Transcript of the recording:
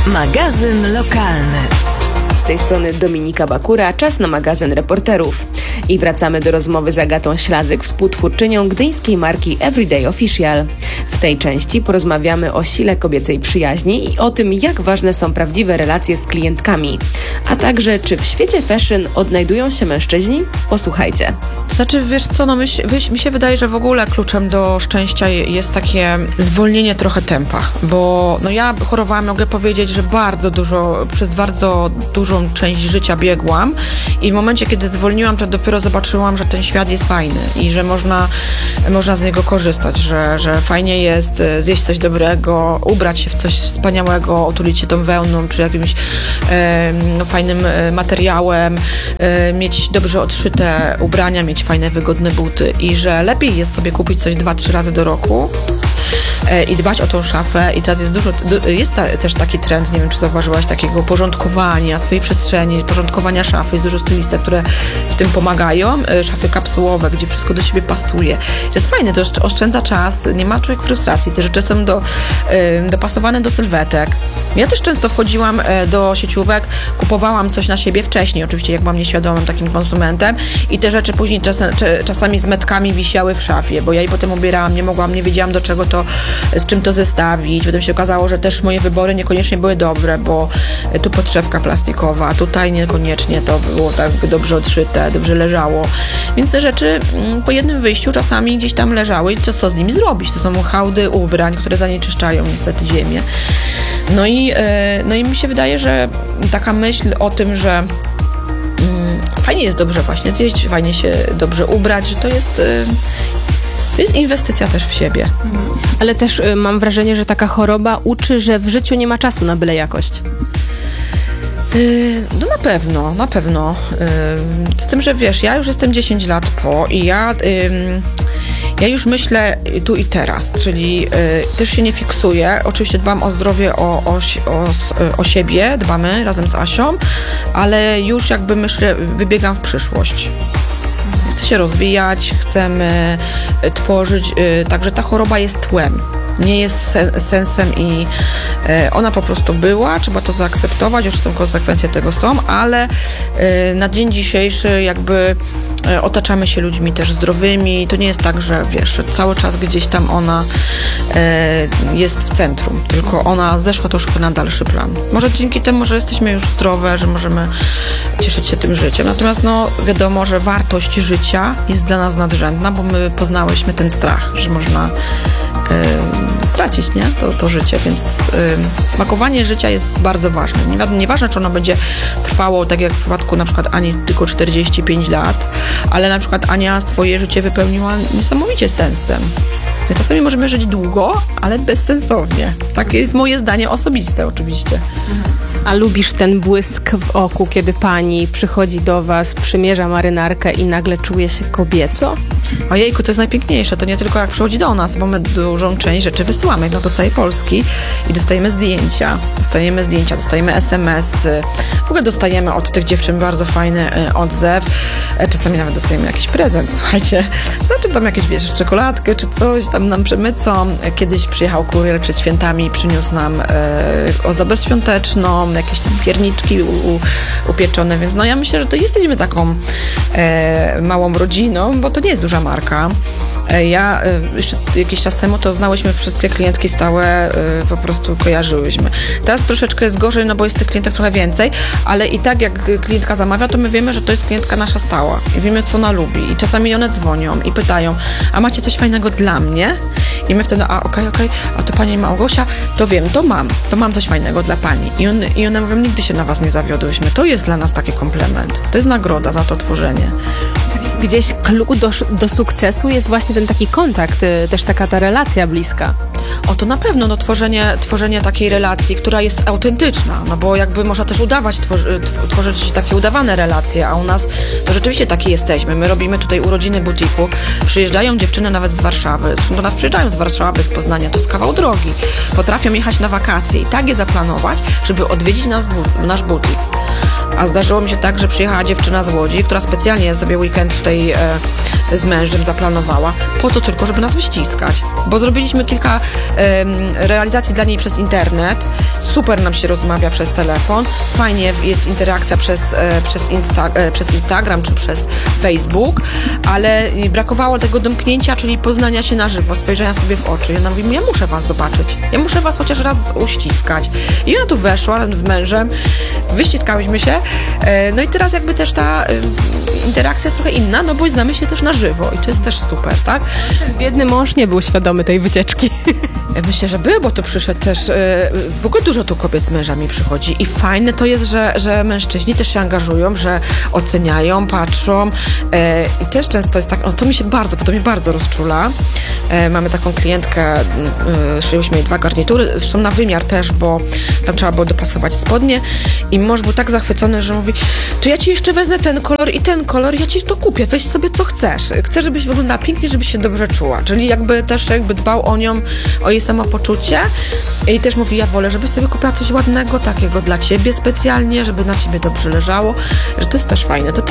Magazyn lokalny. Z tej strony Dominika Bakura, czas na magazyn reporterów. I wracamy do rozmowy z Agatą Śladzyk, współtwórczynią gdyńskiej marki Everyday Official. W tej części porozmawiamy o sile kobiecej przyjaźni i o tym, jak ważne są prawdziwe relacje z klientkami. A także, czy w świecie fashion odnajdują się mężczyźni? Posłuchajcie. To znaczy, wiesz co, mi się wydaje, że w ogóle kluczem do szczęścia jest takie zwolnienie trochę tempa, bo ja chorowałam, mogę powiedzieć, że przez bardzo dużą część życia biegłam i w momencie, kiedy zwolniłam, to dopiero zobaczyłam, że ten świat jest fajny i że można z niego korzystać, że fajnie jest zjeść coś dobrego, ubrać się w coś wspaniałego, otulić się tą wełną, czy jakimś fajnym materiałem, mieć dobrze odszyte ubrania, mieć fajne, wygodne buty i że lepiej jest sobie kupić coś 2-3 razy do roku i dbać o tą szafę. I teraz jest też taki trend, nie wiem, czy zauważyłaś, takiego porządkowania swojej przestrzeni, porządkowania szafy. Jest dużo stylistek, które w tym pomagają. Szafy kapsułowe, gdzie wszystko do siebie pasuje. To jest fajne, to oszczędza czas, nie ma człowiek frustracji. Te rzeczy są dopasowane do sylwetek. Ja też często wchodziłam do sieciówek, kupowałam coś na siebie wcześniej, oczywiście jak byłam nieświadomym takim konsumentem i te rzeczy później czasami z metkami wisiały w szafie, bo ja je potem ubierałam, nie wiedziałam do czego to, z czym to zestawić. Potem się okazało, że też moje wybory niekoniecznie były dobre, bo tu podszewka plastikowa, a tutaj niekoniecznie to było tak dobrze odszyte, dobrze leżało. Więc te rzeczy po jednym wyjściu czasami gdzieś tam leżały i co z nimi zrobić? To są hałdy ubrań, które zanieczyszczają niestety ziemię. No i mi się wydaje, że taka myśl o tym, że fajnie jest dobrze właśnie zjeść, fajnie się dobrze ubrać, że to jest inwestycja też w siebie. Ale też mam wrażenie, że taka choroba uczy, że w życiu nie ma czasu na byle jakość. No na pewno. Z tym, że wiesz, ja już jestem 10 lat po i ja już myślę tu i teraz, czyli też się nie fiksuję. Oczywiście dbam o zdrowie, o siebie, dbamy razem z Asią, ale już jakby myślę, wybiegam w przyszłość. Chcę się rozwijać, chcemy tworzyć, także ta choroba jest tłem. Nie jest sensem i ona po prostu była, trzeba to zaakceptować, już są konsekwencje tego ale na dzień dzisiejszy jakby otaczamy się ludźmi też zdrowymi. To nie jest tak, że wiesz, cały czas gdzieś tam ona jest w centrum, tylko ona zeszła troszkę na dalszy plan. Może dzięki temu, że jesteśmy już zdrowe, że możemy cieszyć się tym życiem. Natomiast wiadomo, że wartość życia jest dla nas nadrzędna, bo my poznałyśmy ten strach, że można stracić, nie? To życie, więc smakowanie życia jest bardzo ważne. Nieważne, czy ono będzie trwało, tak jak w przypadku na przykład Ani, tylko 45 lat, ale na przykład Ania swoje życie wypełniła niesamowicie sensem. Czasami możemy żyć długo, ale bezsensownie. Takie jest moje zdanie osobiste oczywiście. A lubisz ten błysk w oku, kiedy pani przychodzi do was, przymierza marynarkę i nagle czuje się kobieco? Ojejku, to jest najpiękniejsze. To nie tylko jak przychodzi do nas, bo my dużą część rzeczy wysyłamy do całej Polski i dostajemy zdjęcia, dostajemy SMS-y. W ogóle dostajemy od tych dziewczyn bardzo fajny odzew. Czasami nawet dostajemy jakiś prezent, słuchajcie. Znaczy tam jakieś, wiesz, czekoladkę czy coś tam nam przemycą. Kiedyś przyjechał kurier przed świętami i przyniósł nam ozdobę świąteczną, jakieś tam pierniczki upieczone, więc ja myślę, że to jesteśmy taką małą rodziną, bo to nie jest duża marka. Ja jeszcze jakiś czas temu to znałyśmy wszystkie klientki stałe, po prostu kojarzyłyśmy. Teraz troszeczkę jest gorzej, bo jest tych klientek trochę więcej, ale i tak jak klientka zamawia, to my wiemy, że to jest klientka nasza stała i wiemy, co ona lubi. I czasami one dzwonią i pytają, a macie coś fajnego dla mnie? I my wtedy, okej, a to pani Małgosia, to wiem, to mam coś fajnego dla pani. I one mówią, nigdy się na was nie zawiodłyśmy. To jest dla nas taki komplement. To jest nagroda za to tworzenie. Gdzieś klucz do sukcesu jest właśnie ten taki kontakt, też taka ta relacja bliska. To na pewno, tworzenie takiej relacji, która jest autentyczna, bo jakby można też udawać, tworzyć takie udawane relacje, a u nas to rzeczywiście taki jesteśmy. My robimy tutaj urodziny butiku, przyjeżdżają dziewczyny nawet z Warszawy, zresztą do nas przyjeżdżają z Warszawy, z Poznania, to jest kawał drogi. Potrafią jechać na wakacje i tak je zaplanować, żeby odwiedzić nasz butik. A zdarzyło mi się tak, że przyjechała dziewczyna z Łodzi, która specjalnie sobie weekend tutaj z mężem zaplanowała, po to tylko, żeby nas wyściskać. Bo zrobiliśmy kilka realizacji dla niej przez internet, super nam się rozmawia przez telefon, fajnie jest interakcja przez Instagram czy przez Facebook, ale brakowało tego domknięcia, czyli poznania się na żywo, spojrzenia sobie w oczy. I ona mówi, ja muszę was zobaczyć, ja muszę was chociaż raz uściskać. I ona tu weszła razem z mężem, wyściskałyśmy się, no i teraz jakby też ta interakcja jest trochę inna, no bo znamy się też na żywo i to jest też super, tak? Biedny mąż nie był świadomy tej wycieczki. Myślę, że był, bo tu przyszedł też, w ogóle dużo tu kobiet z mężami przychodzi i fajne to jest, że mężczyźni też się angażują, że oceniają, patrzą i też często jest tak, no to mnie bardzo rozczula. Mamy taką klientkę, szyłyśmy jej 2 garnitury, zresztą na wymiar też, bo tam trzeba było dopasować spodnie i mąż był tak zachwycony, że mówi, to ja ci jeszcze wezmę ten kolor, ja ci to kupię, weź sobie co chcesz. Chcę, żebyś wyglądała pięknie, żebyś się dobrze czuła, czyli jakby też dbał o nią, o jej samopoczucie i też mówi, ja wolę, żebyś sobie kupiła coś ładnego, takiego dla ciebie specjalnie, żeby na ciebie dobrze leżało, że to jest też fajne. To też